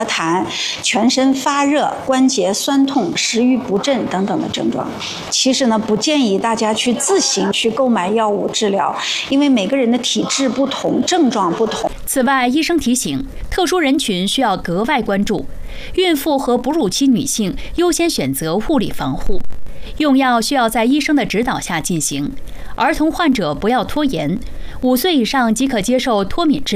痰、全身发热、关节酸痛、食欲不振等等的症状。其实呢，不建议大家去自行去购买药物治疗，因为每个人的体质不同，症状不同。 此外，医生提醒，特殊人群需要格外关注，孕妇和哺乳期女性优先选择物理防护，用药需要在医生的指导下进行，儿童患者不要拖延，5岁以上即可接受脱敏治疗。